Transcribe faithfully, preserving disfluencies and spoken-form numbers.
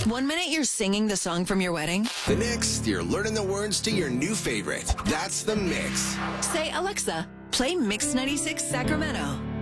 One minute you're singing the song from your wedding. The next, you're learning the words to your new favorite. That's the mix. Say, Alexa, play Mix ninety-six Sacramento.